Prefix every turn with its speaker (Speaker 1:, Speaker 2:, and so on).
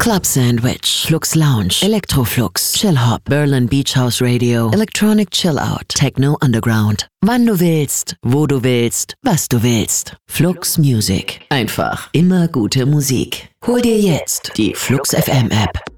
Speaker 1: Club Sandwich, Flux Lounge, Electroflux, Chill Hop, Berlin Beach House Radio, Electronic Chill Out, Techno Underground. Wann du willst, wo du willst, was du willst. Flux Music. Einfach immer gute Musik. Hol dir jetzt die Flux FM App.